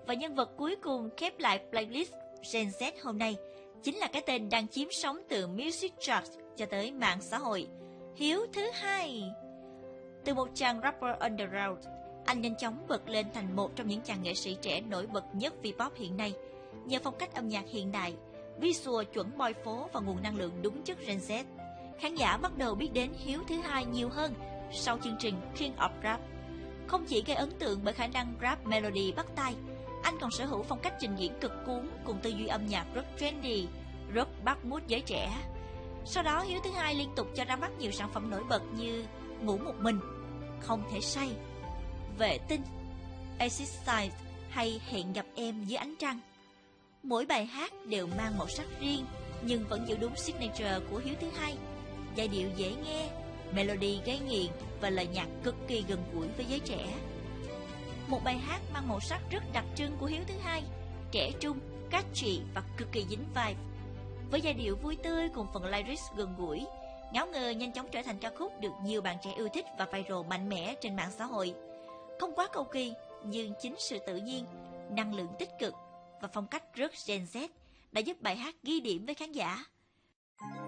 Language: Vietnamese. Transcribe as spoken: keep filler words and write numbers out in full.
Và nhân vật cuối cùng khép lại playlist Gen Z hôm nay chính là cái tên đang chiếm sóng từ music charts cho tới mạng xã hội, Hiếu thứ hai. Từ một chàng rapper underground, anh nhanh chóng bật lên thành một trong những chàng nghệ sĩ trẻ nổi bật nhất V-pop hiện nay, nhờ phong cách âm nhạc hiện đại, visual chuẩn boy phố và nguồn năng lượng đúng chất Gen Z. Khán giả bắt đầu biết đến Hiếu thứ hai nhiều hơn sau chương trình King of Rap. Không chỉ gây ấn tượng bởi khả năng rap melody bắt tai, anh còn sở hữu phong cách trình diễn cực cuốn cùng tư duy âm nhạc rất trendy, rất bắt mood giới trẻ. Sau đó Hiếu thứ hai liên tục cho ra mắt nhiều sản phẩm nổi bật như Ngủ một mình, Không thể say, Vệ tinh, Exercise hay Hẹn gặp em dưới ánh trăng. Mỗi bài hát đều mang màu sắc riêng nhưng vẫn giữ đúng signature của Hiếu thứ hai, giai điệu dễ nghe, melody gây nghiện và lời nhạc cực kỳ gần gũi với giới trẻ. Một bài hát mang màu sắc rất đặc trưng của Hiếu thứ hai, trẻ trung, catchy và cực kỳ dính vibe. Với giai điệu vui tươi cùng phần lyrics gần gũi, Ngáo Ngơ nhanh chóng trở thành ca khúc được nhiều bạn trẻ yêu thích và viral mạnh mẽ trên mạng xã hội. Không quá cầu kỳ, nhưng chính sự tự nhiên, năng lượng tích cực và phong cách rất Gen Z đã giúp bài hát ghi điểm với khán giả.